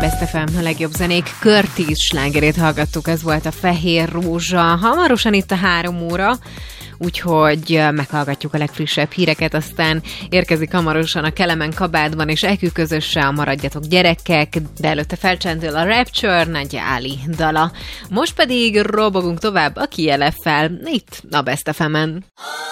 Best FM, a legjobb zenék Curtis slágerét hallgattuk, ez volt a Fehér Rózsa. Hamarosan itt a 3 óra, úgyhogy meghallgatjuk a legfrissebb híreket, aztán érkezik hamarosan a Kelemen kabátban és Ekü közössel Maradjatok gyerekek, de előtte felcsendül a Rapture, Nagy Áli dala. Most pedig robogunk tovább a Kieleffel, itt a Best FM-en.